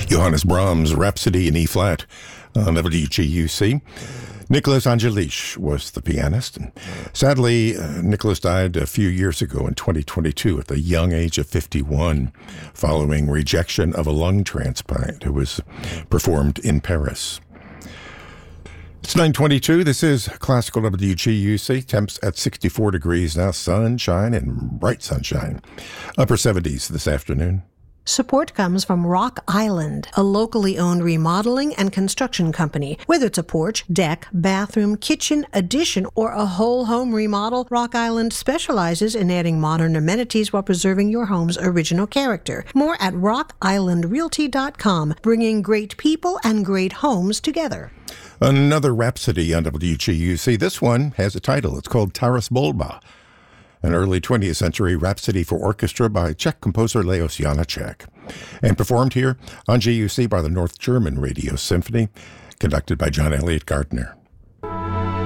Johannes Brahms' Rhapsody in E-flat on WGUC. Nicholas Angelich was the pianist. And sadly, Nicholas died a few years ago in 2022 at the young age of 51 following rejection of a lung transplant. It was performed in Paris. It's 9:22. This is Classical WGUC. Temps at 64 degrees now. Sunshine and bright sunshine. Upper 70s this afternoon. Support comes from Rock Island, a locally owned remodeling and construction company. Whether it's a porch, deck, bathroom, kitchen, addition, or a whole home remodel, Rock Island specializes in adding modern amenities while preserving your home's original character. More at rockislandrealty.com, bringing great people and great homes together. Another Rhapsody on WGUC. This one has a title. It's called Taras Bulba, an early 20th century rhapsody for orchestra by Czech composer Leos Janáček, and performed here on GUC by the North German Radio Symphony, conducted by John Elliott Gardner.